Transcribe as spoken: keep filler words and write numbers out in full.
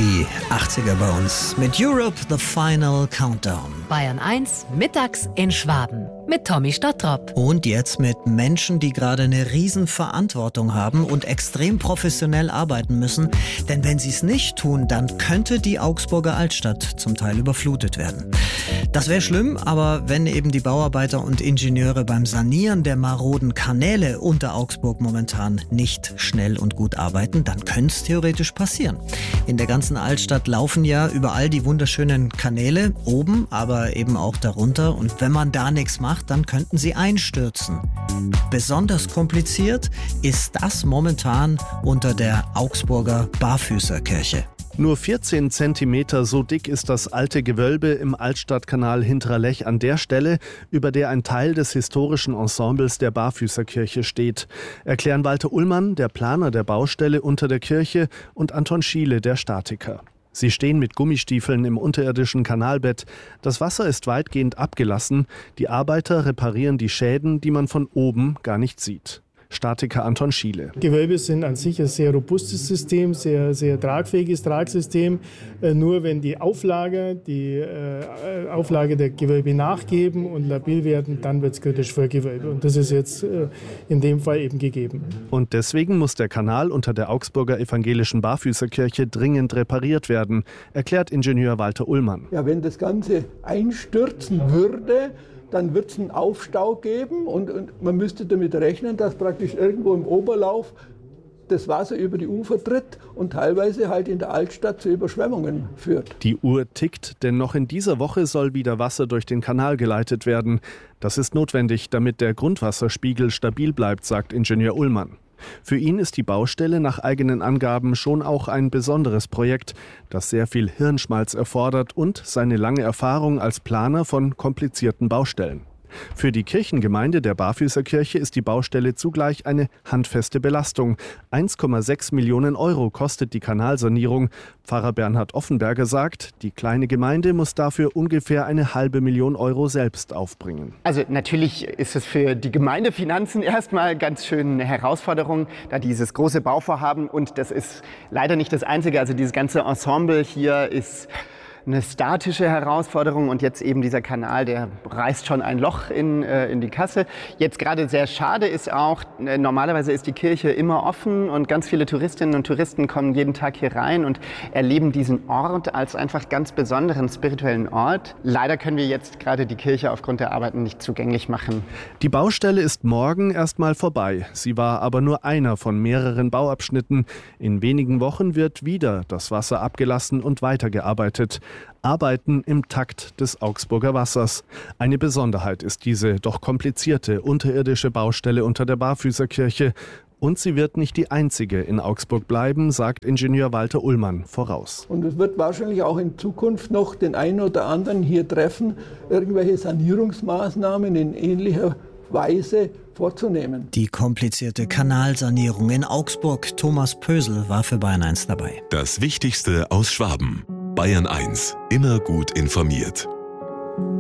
Die achtziger bei uns mit Europe The Final Countdown. Bayern eins, mittags in Schwaben mit Tommy Stottrop. Und jetzt mit Menschen, die gerade eine Riesenverantwortung haben und extrem professionell arbeiten müssen. Denn wenn sie es nicht tun, dann könnte die Augsburger Altstadt zum Teil überflutet werden. Das wäre schlimm, aber wenn eben die Bauarbeiter und Ingenieure beim Sanieren der maroden Kanäle unter Augsburg momentan nicht schnell und gut arbeiten, dann könnte es theoretisch passieren. In der ganzen Altstadt laufen ja überall die wunderschönen Kanäle, oben, aber eben auch darunter. Und wenn man da nichts macht, dann könnten sie einstürzen. Besonders kompliziert ist das momentan unter der Augsburger Barfüßerkirche. Nur vierzehn Zentimeter so dick ist das alte Gewölbe im Altstadtkanal Hinterer Lech an der Stelle, über der ein Teil des historischen Ensembles der Barfüßerkirche steht. Erklären Walter Ullmann, der Planer der Baustelle unter der Kirche, und Anton Schiele, der Statiker. Sie stehen mit Gummistiefeln im unterirdischen Kanalbett. Das Wasser ist weitgehend abgelassen. Die Arbeiter reparieren die Schäden, die man von oben gar nicht sieht. Statiker Anton Schiele. Gewölbe sind an sich ein sehr robustes System, sehr, sehr tragfähiges Tragsystem. Äh, nur wenn die Auflage, die äh, Auflage der Gewölbe nachgeben und labil werden, dann wird es kritisch für Gewölbe. Und das ist jetzt äh, in dem Fall eben gegeben. Und deswegen muss der Kanal unter der Augsburger evangelischen Barfüßerkirche dringend repariert werden, erklärt Ingenieur Walter Ullmann. Ja, wenn das Ganze einstürzen würde, dann wird es einen Aufstau geben und, und man müsste damit rechnen, dass praktisch irgendwo im Oberlauf das Wasser über die Ufer tritt und teilweise halt in der Altstadt zu Überschwemmungen führt. Die Uhr tickt, denn noch in dieser Woche soll wieder Wasser durch den Kanal geleitet werden. Das ist notwendig, damit der Grundwasserspiegel stabil bleibt, sagt Ingenieur Ullmann. Für ihn ist die Baustelle nach eigenen Angaben schon auch ein besonderes Projekt, das sehr viel Hirnschmalz erfordert und seine lange Erfahrung als Planer von komplizierten Baustellen. Für die Kirchengemeinde der Barfüßerkirche ist die Baustelle zugleich eine handfeste Belastung. eins Komma sechs Millionen Euro kostet die Kanalsanierung. Pfarrer Bernhard Offenberger sagt, die kleine Gemeinde muss dafür ungefähr eine halbe Million Euro selbst aufbringen. Also natürlich ist es für die Gemeindefinanzen erstmal ganz schön eine Herausforderung, da dieses große Bauvorhaben, und das ist leider nicht das Einzige, also dieses ganze Ensemble hier ist eine statische Herausforderung, und jetzt eben dieser Kanal, der reißt schon ein Loch in, äh, in die Kasse. Jetzt gerade sehr schade ist auch, äh, normalerweise ist die Kirche immer offen und ganz viele Touristinnen und Touristen kommen jeden Tag hier rein und erleben diesen Ort als einfach ganz besonderen spirituellen Ort. Leider können wir jetzt gerade die Kirche aufgrund der Arbeiten nicht zugänglich machen. Die Baustelle ist morgen erstmal vorbei. Sie war aber nur einer von mehreren Bauabschnitten. In wenigen Wochen wird wieder das Wasser abgelassen und weitergearbeitet. Arbeiten im Takt des Augsburger Wassers. Eine Besonderheit ist diese doch komplizierte unterirdische Baustelle unter der Barfüßerkirche. Und sie wird nicht die einzige in Augsburg bleiben, sagt Ingenieur Walter Ullmann voraus. Und es wird wahrscheinlich auch in Zukunft noch den einen oder anderen hier treffen, irgendwelche Sanierungsmaßnahmen in ähnlicher Weise vorzunehmen. Die komplizierte Kanalsanierung in Augsburg. Thomas Pösel war für Bayern eins dabei. Das Wichtigste aus Schwaben. Bayern eins, immer gut informiert.